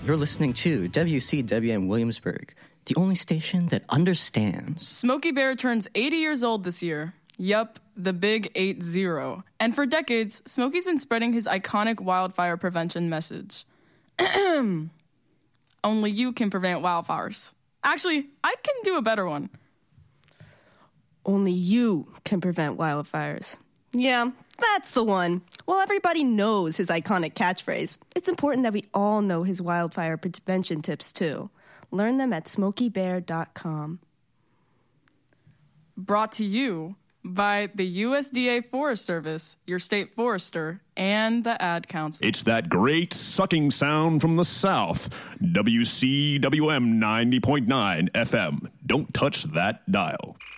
You're listening to WCWM Williamsburg, the only station that understands. Smokey Bear turns 80 years old this year. Yup, the big 80. And for decades, Smokey's been spreading his iconic wildfire prevention message. Only you can prevent wildfires. Actually, I can do a better one. Only you can prevent wildfires. Yeah, that's the one. Well, everybody knows his iconic catchphrase. It's important that we all know his wildfire prevention tips, too. Learn them at smokeybear.com. Brought to you by the USDA Forest Service, your state forester, and the Ad Council. It's that great sucking sound from the South. WCWM 90.9 FM. Don't touch that dial.